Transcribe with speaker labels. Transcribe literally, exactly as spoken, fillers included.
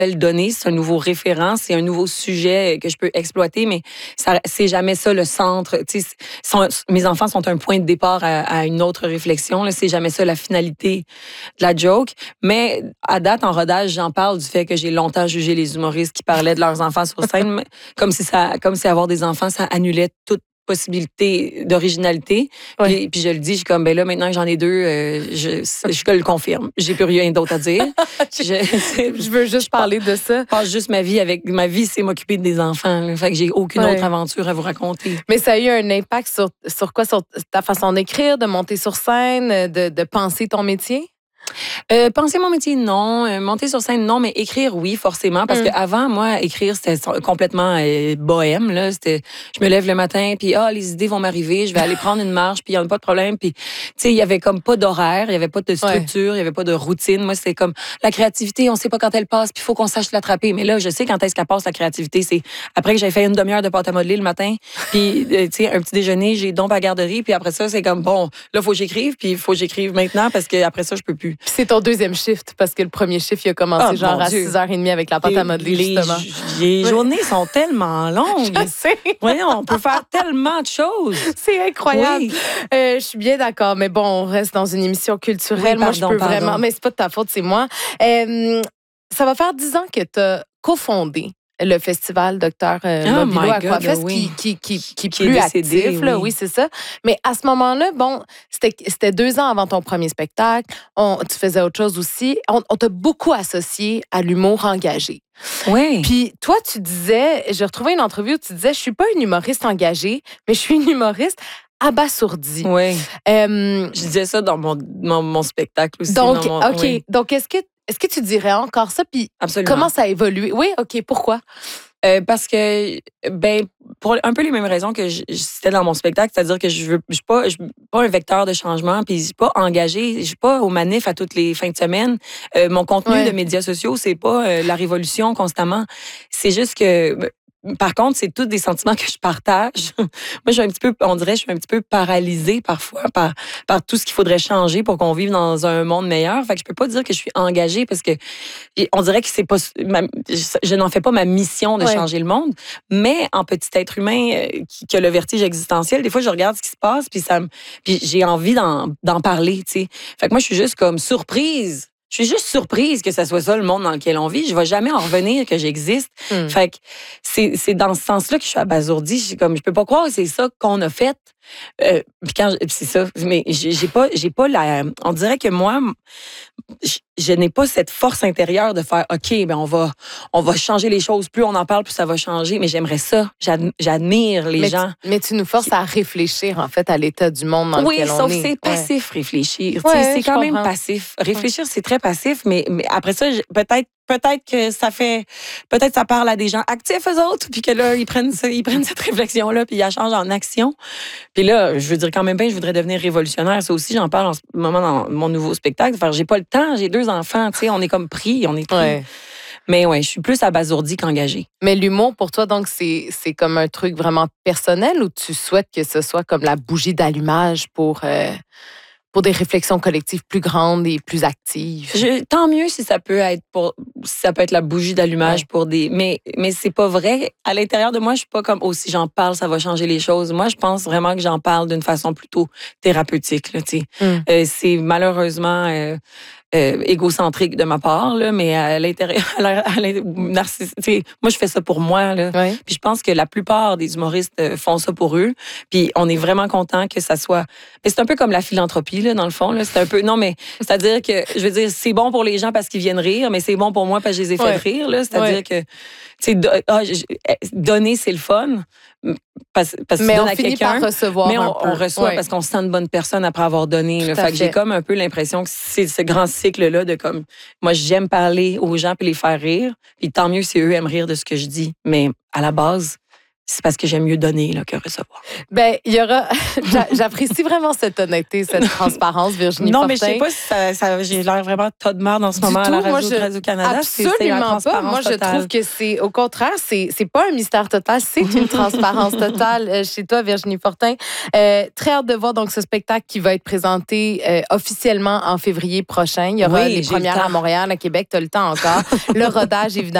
Speaker 1: nouvelle donnée, c'est un nouveau référent, c'est un nouveau sujet que je peux exploiter, mais ça, c'est jamais ça le centre. Tu sais, sont, mes enfants sont un point de départ à, à une autre réflexion. Là, c'est jamais ça la finalité de la joke. Mais à date, en rodage, j'en parle du fait que j'ai longtemps jugé les humoristes qui parlaient de leurs enfants sur scène, comme si ça, comme si avoir des enfants, ça annulait toute possibilité d'originalité.
Speaker 2: Ouais.
Speaker 1: Puis, puis je le dis, je suis comme, ben là, maintenant que j'en ai deux, euh, je, je le confirme. J'ai plus rien d'autre à dire. je,
Speaker 2: je veux juste
Speaker 1: je
Speaker 2: parler de ça.
Speaker 1: Je passe juste ma vie avec... Ma vie, c'est m'occuper des enfants. Là. Fait que j'ai aucune
Speaker 2: ouais.
Speaker 1: autre aventure à vous raconter.
Speaker 2: Mais ça a eu un impact sur, sur quoi? Sur ta façon d'écrire, de monter sur scène, de, de penser ton métier?
Speaker 1: Euh, penser mon métier, non. Euh, monter sur scène, non. Mais écrire, oui, forcément. Parce mm. qu'avant, moi, écrire, c'était complètement euh, bohème. Là. C'était, je me lève le matin, puis ah, les idées vont m'arriver, je vais aller prendre une marche, puis il n'y a pas de problème. Puis, tu sais, il n'y avait comme pas d'horaire, il n'y avait pas de structure, il ouais. n'y avait pas de routine. Moi, c'était comme la créativité, on ne sait pas quand elle passe, puis il faut qu'on sache l'attraper. Mais là, je sais quand est-ce qu'elle passe, la créativité. C'est après que j'ai fait une demi-heure de pâte à modeler le matin, puis, euh, tu sais, un petit déjeuner, j'ai donc à la garderie, puis après ça, c'est comme, bon, là, il faut que j'écrive, puis il faut que j'écrive maintenant, parce qu'après ça, je peux plus.
Speaker 2: Puis c'est ton deuxième shift, parce que le premier shift, il a commencé oh, genre à six heures trente avec la pâte à modeler,
Speaker 1: les,
Speaker 2: justement.
Speaker 1: Les journées sont tellement longues.
Speaker 2: Je sais.
Speaker 1: Voyons, on peut faire tellement de choses.
Speaker 2: C'est incroyable.
Speaker 1: Oui.
Speaker 2: Euh, je suis bien d'accord, mais bon, on reste dans une émission culturelle.
Speaker 1: Oui,
Speaker 2: moi,
Speaker 1: pardon,
Speaker 2: je peux
Speaker 1: pardon.
Speaker 2: vraiment... Mais c'est pas de ta faute, c'est moi. Euh, ça va faire dix ans que tu as cofondé le festival Docteur euh,
Speaker 1: oh
Speaker 2: Mobilo Aquafest,
Speaker 1: oui.
Speaker 2: qui, qui, qui, qui,
Speaker 1: qui
Speaker 2: est plus
Speaker 1: décédé,
Speaker 2: actif. Là,
Speaker 1: oui,
Speaker 2: oui c'est ça. Mais à ce moment-là, bon, c'était, c'était deux ans avant ton premier spectacle. On, tu faisais autre chose aussi. On, on t'a beaucoup associé à l'humour engagé.
Speaker 1: Oui.
Speaker 2: Puis toi, tu disais, j'ai retrouvé une entrevue où tu disais, je suis pas une humoriste engagée, mais je suis une humoriste abasourdie.
Speaker 1: Oui.
Speaker 2: Euh,
Speaker 1: je disais ça dans mon, mon, mon spectacle aussi.
Speaker 2: Donc,
Speaker 1: mon,
Speaker 2: OK.
Speaker 1: Oui.
Speaker 2: Donc, est-ce que, est-ce que tu dirais encore ça? Puis
Speaker 1: absolument.
Speaker 2: Comment ça a évolué? Oui, OK. Pourquoi?
Speaker 1: Euh, parce que, ben, pour un peu les mêmes raisons que je, je citais dans mon spectacle, c'est-à-dire que je veux, je suis pas, je suis pas un vecteur de changement, puis je suis pas engagée, je suis pas aux manifs à toutes les fins de semaine. Euh, mon contenu ouais. de médias sociaux, c'est pas euh, la révolution constamment. C'est juste que, par contre, c'est tous des sentiments que je partage. Moi, je suis un petit peu, on dirait, je suis un petit peu paralysée parfois par, par tout ce qu'il faudrait changer pour qu'on vive dans un monde meilleur. Fait que je peux pas dire que je suis engagée parce que on dirait que c'est pas, ma, je, je n'en fais pas ma mission de ouais. changer le monde. Mais en petit être humain euh, qui, qui a le vertige existentiel, des fois, je regarde ce qui se passe puis ça, puis j'ai envie d'en, d'en parler, tu sais. Fait que moi, je suis juste comme surprise. Je suis juste surprise que ça soit ça le monde dans lequel on vit. Je ne vais jamais en revenir que j'existe. Mm. Fait que c'est, c'est dans ce sens-là que je suis abasourdie. Je suis comme, je peux pas croire que c'est ça qu'on a fait. Euh, puis quand c'est ça, mais j'ai, j'ai pas, j'ai pas la. On dirait que moi, je, je n'ai pas cette force intérieure de faire, ok, ben on va, on va changer les choses. Plus on en parle, plus ça va changer. Mais j'aimerais ça. J'ad, j'admire les
Speaker 2: mais
Speaker 1: gens.
Speaker 2: Tu, mais tu nous forces qui... à réfléchir en fait à l'état du monde dans
Speaker 1: oui,
Speaker 2: lequel on est.
Speaker 1: Oui, sauf c'est passif ouais. réfléchir.
Speaker 2: Ouais,
Speaker 1: c'est quand
Speaker 2: comprends.
Speaker 1: même passif. Réfléchir, ouais. c'est très passif, mais, mais après ça, peut-être. Peut-être que ça fait, peut-être ça parle à des gens actifs eux autres, puis que là ils prennent, ça, ils prennent cette réflexion-là, puis ils la changent en action. Puis là, je veux dire quand même bien, je voudrais devenir révolutionnaire. Ça aussi, j'en parle en ce moment dans mon nouveau spectacle. Enfin, j'ai pas le temps, j'ai deux enfants, tu sais, on est comme pris, on est pris.
Speaker 2: Ouais.
Speaker 1: Mais ouais, je suis plus abasourdie qu'engagée.
Speaker 2: Mais l'humour pour toi, donc c'est c'est comme un truc vraiment personnel ou tu souhaites que ce soit comme la bougie d'allumage pour euh... pour des réflexions collectives plus grandes et plus actives.
Speaker 1: Je, tant mieux si ça peut être pour, si ça peut être la bougie d'allumage ouais. pour des, mais mais c'est pas vrai. À l'intérieur de moi, je suis pas comme oh si j'en parle, ça va changer les choses. Moi, je pense vraiment que j'en parle d'une façon plutôt thérapeutique. Là, tu sais, mm. euh, c'est malheureusement. Euh, Euh, égocentrique de ma part, là, mais à l'intérieur, à narciss... moi, je fais ça pour moi. Là.
Speaker 2: Oui.
Speaker 1: Puis je pense que la plupart des humoristes font ça pour eux. Puis on est vraiment content que ça soit... Mais c'est un peu comme la philanthropie, là, dans le fond. Là. C'est un peu... Non, mais c'est-à-dire que, je veux dire, c'est bon pour les gens parce qu'ils viennent rire, mais c'est bon pour moi parce que je les ai fait oui. rire. Là. C'est-à-dire oui. que, tu sais, do... ah, donner, c'est le fun. Parce, parce
Speaker 2: mais
Speaker 1: tu
Speaker 2: on
Speaker 1: à
Speaker 2: finit
Speaker 1: quelqu'un,
Speaker 2: par recevoir
Speaker 1: mais on,
Speaker 2: un peu.
Speaker 1: on reçoit
Speaker 2: oui.
Speaker 1: parce qu'on se sent une bonne personne après avoir donné. Là. Fait, fait que j'ai comme un peu l'impression que c'est ce grand cycle-là de comme, moi, j'aime parler aux gens puis les faire rire. Puis tant mieux si eux aiment rire de ce que je dis. Mais à la base, c'est parce que j'aime mieux donner là, que recevoir.
Speaker 2: Ben, il y aura. J'apprécie vraiment cette honnêteté, cette transparence, Virginie
Speaker 1: Non,
Speaker 2: Fortin.
Speaker 1: mais je sais pas si ça, ça, j'ai l'air vraiment tas de merde en ce
Speaker 2: Du
Speaker 1: moment
Speaker 2: tout,
Speaker 1: à la
Speaker 2: moi,
Speaker 1: radio,
Speaker 2: je-
Speaker 1: Radio-Canada.
Speaker 2: Absolument pas. Moi, je trouve que c'est, au contraire, c'est, c'est pas un mystère total, c'est une transparence totale euh, chez toi, Virginie Fortin. Euh, très hâte de voir donc ce spectacle qui va être présenté euh, officiellement en février prochain. Il y aura
Speaker 1: Oui,
Speaker 2: les
Speaker 1: j'ai le
Speaker 2: premières
Speaker 1: temps.
Speaker 2: à Montréal, à Québec, tu as le temps encore. Le rodage, évidemment.